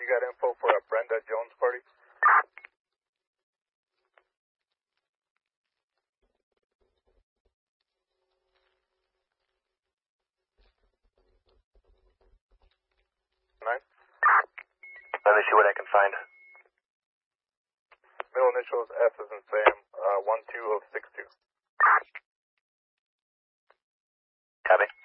you got info for a Brenda Jones party? Let me see what I can find. Middle initials S as in Sam, 12062. Copy.